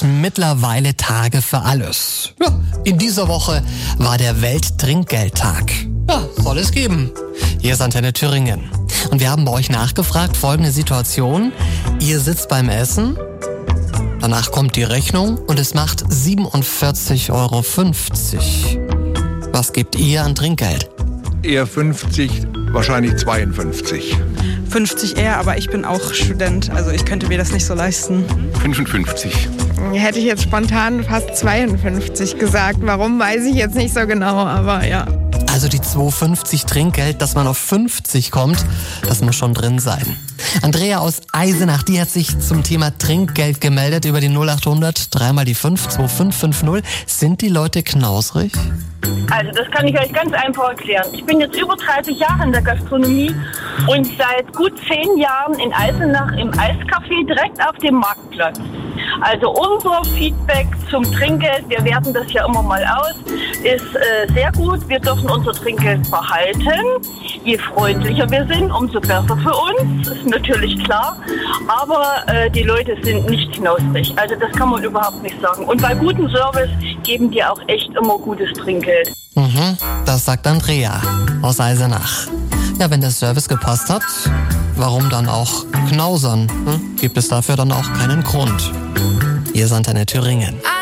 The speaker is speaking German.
mittlerweile Tage für alles. Ja, in dieser Woche war der Welttrinkgeldtag. Ja, soll es geben. Hier ist Antenne Thüringen. Und wir haben bei euch nachgefragt, folgende Situation. Ihr sitzt beim Essen, danach kommt die Rechnung und es macht 47,50 Euro. Was gebt ihr an Trinkgeld? Eher 50, wahrscheinlich 52. 50 eher, aber ich bin auch Student, also ich könnte mir das nicht so leisten. 55. Hätte ich jetzt spontan fast 52 gesagt. Warum, weiß ich jetzt nicht so genau, aber ja. Also die 2,50 Trinkgeld, dass man auf 50 kommt, das muss schon drin sein. Andrea aus Eisenach, die hat sich zum Thema Trinkgeld gemeldet über die 0800 3 mal die 5 2550. Sind die Leute knausrig? Also das kann ich euch ganz einfach erklären. Ich bin jetzt über 30 Jahre in der Gastronomie und seit gut 10 Jahren in Eisenach im Eiscafé direkt auf dem Marktplatz. Also unser Feedback zum Trinkgeld, wir werten das ja immer mal aus, ist sehr gut. Wir dürfen unser Trinkgeld behalten. Je freundlicher wir sind, umso besser für uns, ist natürlich klar. Aber die Leute sind nicht knausrig. Also das kann man überhaupt nicht sagen. Und bei gutem Service geben die auch echt immer gutes Trinkgeld. Das sagt Andrea aus Eisenach. Ja, wenn der Service gepasst hat, warum dann auch knausern? Gibt es dafür dann auch keinen Grund. Hier ist Antenne Thüringen.